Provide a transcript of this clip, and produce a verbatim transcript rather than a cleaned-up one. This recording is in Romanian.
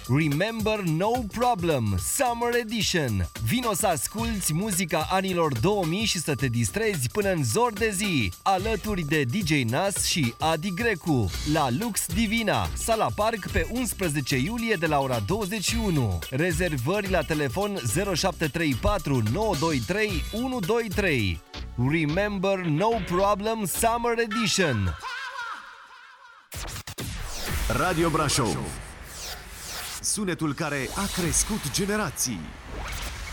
Remember No Problem, Summer Edition. Vino să asculți muzica anilor două mii și să te distrezi până în zor de zi, alături de D J Nas și Adi Grecu, la Lux Divina, Sala Park, pe unsprezece iulie de la ora douăzeci și unu. Rezervări la telefon zero șapte trei patru nouă doi trei unu doi trei. Remember No Problem Summer Edition. Radio Brașov, sunetul care a crescut generații.